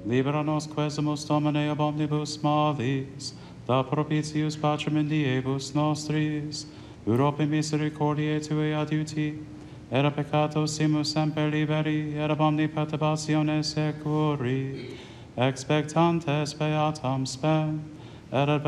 Libera nos quesumus Domine ab omnibus malis, da propitius pacem in diebus nostris, Europe misericordiae Tue adiuti, et a peccato simus semper liberi, et ab omni perturbatione securi, expectantes beatam spem, et ad